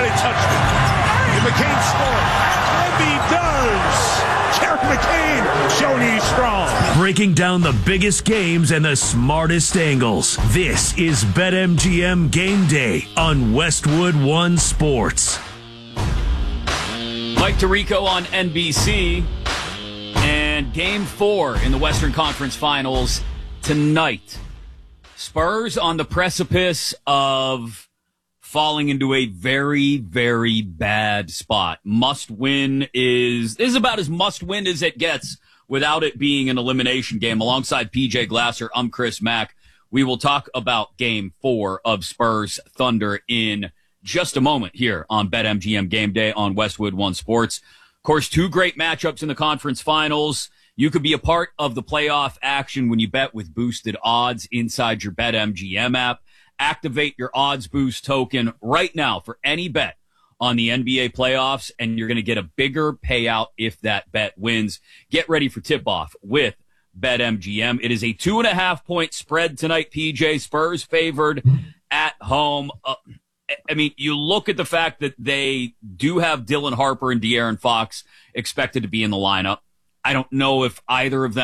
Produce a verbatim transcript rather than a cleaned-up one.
a touchdown. And McCain scored. And he does. Jerick McCain showing he's strong. Breaking down the biggest games and the smartest angles. This is BetMGM Game Day on Westwood One Sports. Mike Tirico on N B C. And game four in the Western Conference Finals tonight. Spurs on the precipice of falling into a very, very bad spot. Must win is, is about as must win as it gets without it being an elimination game. Alongside P J Glasser, I'm Chris Mack. We will talk about game four of Spurs Thunder in just a moment here on BetMGM Game Day on Westwood One Sports. Of course, two great matchups in the conference finals. You could be a part of the playoff action when you bet with boosted odds inside your BetMGM app. Activate your Odds Boost token right now for any bet on the N B A playoffs, and you're going to get a bigger payout if that bet wins. Get ready for tip-off with BetMGM. It is a two and a half point spread tonight, P J. Spurs favored at home. Uh, I mean, you look at the fact that they do have Dylan Harper and De'Aaron Fox expected to be in the lineup. I don't know if either of them